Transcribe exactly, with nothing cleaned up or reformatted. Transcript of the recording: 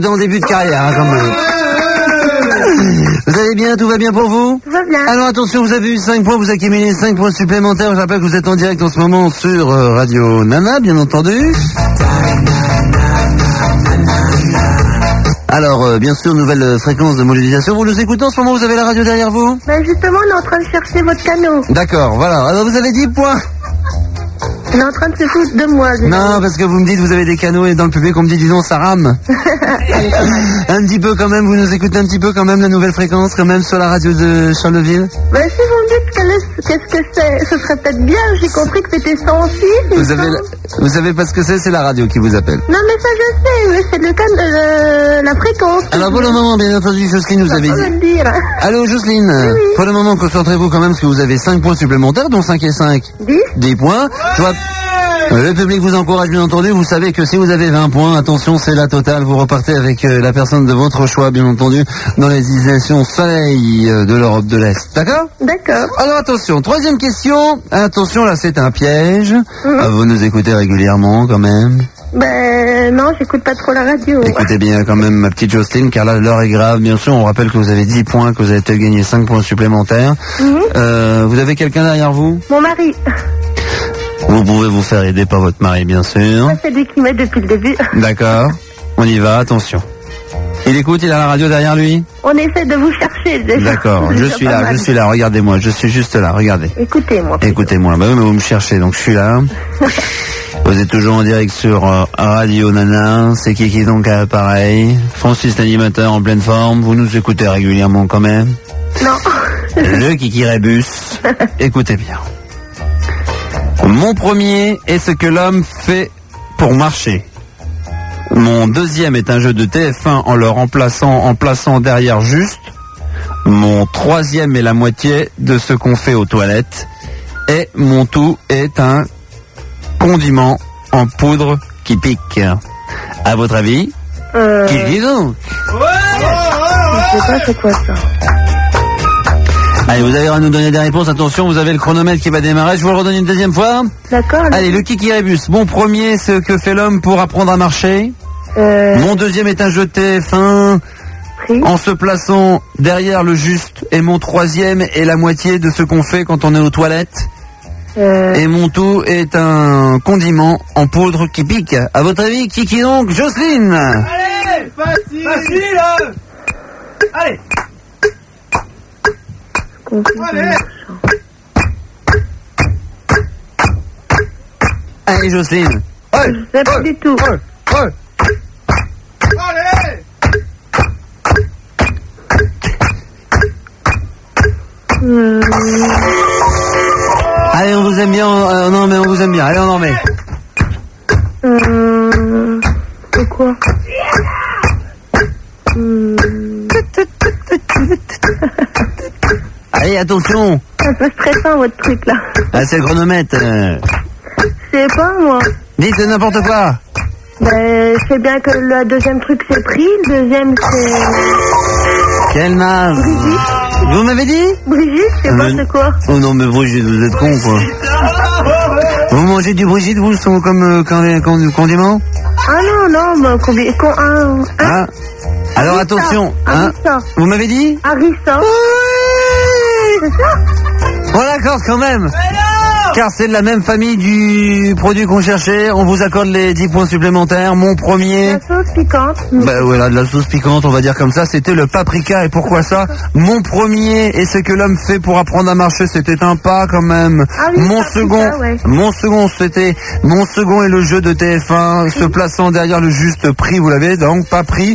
Dans le début de carrière, hein, quand même. Vous allez bien, tout va bien pour vous? Tout va bien. Alors attention, vous avez eu cinq points, vous accumulez cinq points supplémentaires. Je rappelle que vous êtes en direct en ce moment sur euh, Radio Nana, bien entendu. Alors, euh, bien sûr, nouvelle euh, fréquence de modélisation. Vous nous écoutez en ce moment, vous avez la radio derrière vous? Ben justement, on est en train de chercher votre canot. D'accord, voilà. Alors vous avez dix points. On est en train de se foutre de moi. Non, parce que vous me dites vous avez des canaux et dans le public on me dit dis donc ça rame. Un petit peu quand même, vous nous écoutez un petit peu quand même la nouvelle fréquence quand même sur la radio de Charleville. Ben si vous me dites quel est- qu'est-ce que c'est, ce serait peut-être bien. J'ai compris que c'était cent six. Vous savez, la- vous savez pas ce que c'est, c'est la radio qui vous appelle. Non mais ça je sais, mais c'est le can euh, la fréquence. Alors pour le moment, bien entendu, Jocelyne nous avait Faut dit. le dire. Allô Jocelyne, Oui, oui. pour le moment concentrez-vous quand même parce que vous avez cinq points supplémentaires, dont cinq et cinq. dix. dix points. Je vois- Euh, Le public vous encourage bien entendu, vous savez que si vous avez vingt points, attention c'est la totale, vous repartez avec euh, la personne de votre choix bien entendu dans les destinations soleil euh, de l'Europe de l'Est, d'accord? D'accord. Alors attention, troisième question, attention là c'est un piège. Mhm. Ah, vous nous écoutez régulièrement quand même. Ben non, j'écoute pas trop la radio. Écoutez bien quand même ma petite Jocelyne, car là l'heure est grave, bien sûr, on rappelle que vous avez dix points, que vous avez peut-être gagné cinq points supplémentaires. Mhm. Euh, vous avez quelqu'un derrière vous? Mon mari, Vous pouvez vous faire aider par votre mari bien sûr. c'est lui qui m'aide depuis le début. D'accord, on y va, attention. Il écoute, il a la radio derrière lui? On essaie de vous chercher déjà. D'accord, C'est je déjà suis pas là, mal. je suis là, regardez-moi, je suis juste là, regardez. Écoutez-moi. Écoutez-moi, bah oui, mais vous me cherchez, donc je suis là. Vous êtes toujours en direct sur euh, Radio Nana, c'est qui qui donc à l'appareil? Francis l'animateur en pleine forme, vous nous écoutez régulièrement quand même. Non. Le Kiki Rébus, écoutez bien. Mon premier est ce que l'homme fait pour marcher. Mon deuxième est un jeu de T F un en le remplaçant, en plaçant derrière juste. Mon troisième est la moitié de ce qu'on fait aux toilettes. Et mon tout est un condiment en poudre qui pique. À votre avis, Euh, qui dit donc? je sais pas c'est quoi ça. Allez, vous avez à nous donner des réponses. Attention, vous avez le chronomètre qui va démarrer. Je vous le redonne une deuxième fois. D'accord. là. Allez, le Kiki Rébus. Mon premier, ce que fait l'homme pour apprendre à marcher. Euh, Mon deuxième est un jeu de T F un prix. en se plaçant derrière le juste. Et mon troisième est la moitié de ce qu'on fait quand on est aux toilettes. Euh, Et mon tout est un condiment en poudre qui pique. À votre avis, qui qui donc? Jocelyne? Allez, facile, facile. Allez, conclusion. allez. Allez, Jocelyne. Ouais, Je sais pas du tout. ouais, ouais. Allez. Euh, Allez, on vous aime bien. euh, non, mais on vous aime bien. Allez, on en met. euh, c'est quoi? Hmm, Allez, attention. c'est un peu stressant votre truc là. Ah, c'est le chronomètre. euh. Je sais pas moi. Dites n'importe quoi. Ben, je sais bien que le deuxième truc c'est pris, le deuxième c'est Quel naze. Brigitte. Vous m'avez dit? Brigitte, je sais Ah, pas mais- c'est quoi. Oh non, mais Brigitte, vous êtes con, quoi. Vous mangez du Brigitte, vous, sont comme euh, quand- quand- condiment? Ah non, non, mais combien, con, un, un, Ah. Alors Harissa. attention, hein. Harissa. Vous m'avez dit? Harissa. C'est ça? On l'accorde quand même. Car c'est de la même famille du produit qu'on cherchait. On vous accorde les dix points supplémentaires. Mon premier... La sauce piquante. Bah voilà, de la sauce piquante, on va dire comme ça, c'était le paprika. Et pourquoi ça? Mon premier et ce que l'homme fait pour apprendre à marcher, c'était un pas quand même. Ah oui, mon paprika, second, ouais. mon second, c'était mon second est le jeu de T F un, se plaçant derrière le juste prix, vous l'avez donc pas pris.